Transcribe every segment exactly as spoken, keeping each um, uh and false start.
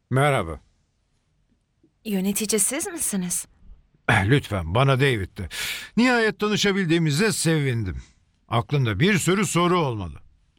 Merhaba. Yönetici siz misiniz? Eh, Lütfen bana David de. Nihayet tanışabildiğimize sevindim. Aklında bir sürü soru olmalı.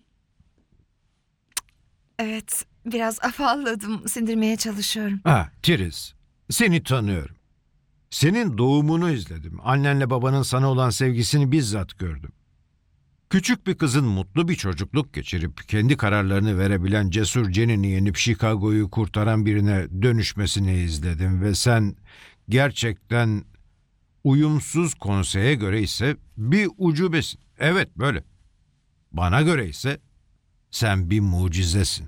Evet, biraz afalladım. Sindirmeye çalışıyorum. Ha, Tiriz. Seni tanıyorum. Senin doğumunu izledim. Annenle babanın sana olan sevgisini bizzat gördüm. Küçük bir kızın mutlu bir çocukluk geçirip kendi kararlarını verebilen cesur Jenny'ni yenip Chicago'yu kurtaran birine dönüşmesini izledim ve sen gerçekten uyumsuz konseye göre ise bir ucubesin. Evet böyle. Bana göre ise sen bir mucizesin.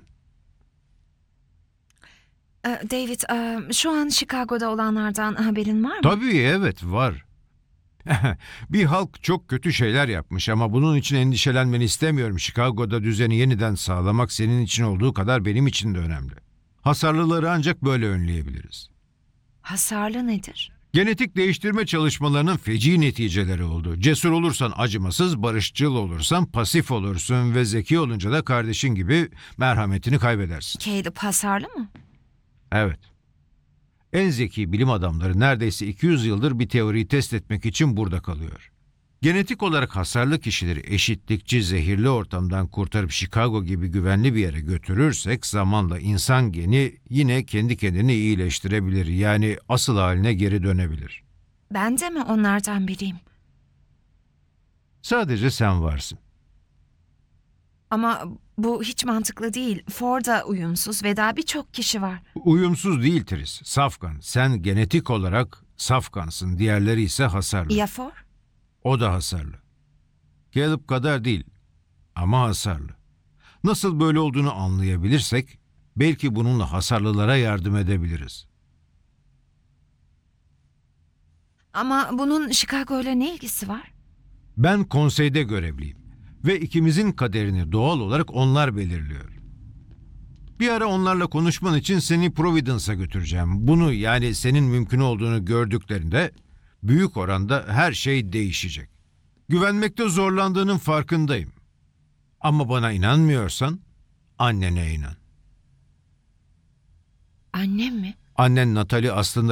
Ee, David, e, şu an Chicago'da olanlardan haberin var mı? Tabii evet var. Bir halk çok kötü şeyler yapmış ama bunun için endişelenmeni istemiyorum. Chicago'da düzeni yeniden sağlamak senin için olduğu kadar benim için de önemli. Hasarlıları ancak böyle önleyebiliriz. Hasarlı nedir? Genetik değiştirme çalışmalarının feci neticeleri oldu. Cesur olursan acımasız, barışçıl olursan pasif olursun ve zeki olunca da kardeşin gibi merhametini kaybedersin. Caleb hasarlı mı? Evet. En zeki bilim adamları neredeyse iki yüz yıldır bir teoriyi test etmek için burada kalıyor. Genetik olarak hasarlı kişileri eşitlikçi, zehirli ortamdan kurtarıp Chicago gibi güvenli bir yere götürürsek zamanla insan geni yine kendi kendini iyileştirebilir. Yani asıl haline geri dönebilir. Ben de mi onlardan biriyim? Sadece sen varsın. Ama bu hiç mantıklı değil. Ford'a uyumsuz ve daha birçok kişi var. Uyumsuz değil Tris, safkan. Sen genetik olarak safkansın, diğerleri ise hasarlı. Ya Ford? O da hasarlı. Caleb kadar değil ama hasarlı. Nasıl böyle olduğunu anlayabilirsek belki bununla hasarlılara yardım edebiliriz. Ama bunun Chicago ile ne ilgisi var? Ben konseyde görevliyim ve ikimizin kaderini doğal olarak onlar belirliyor. Bir ara onlarla konuşman için seni Providence'a götüreceğim. Bunu yani senin mümkün olduğunu gördüklerinde büyük oranda her şey değişecek. Güvenmekte zorlandığının farkındayım. Ama bana inanmıyorsan annene inan. Annem mi? Annen Natalie aslında